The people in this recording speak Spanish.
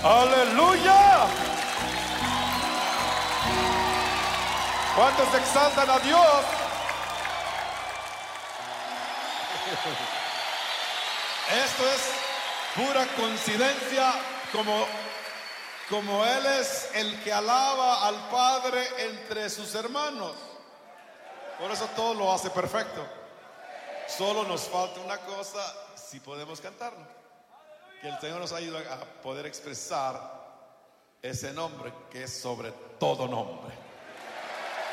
Aleluya. ¿Cuántos exaltan a Dios? Esto es pura coincidencia, como Él es el que alaba al Padre entre sus hermanos. Por eso todo lo hace perfecto. Solo nos falta una cosa, si podemos cantarlo. Que el Señor nos ayude a poder expresar ese nombre que es sobre todo nombre.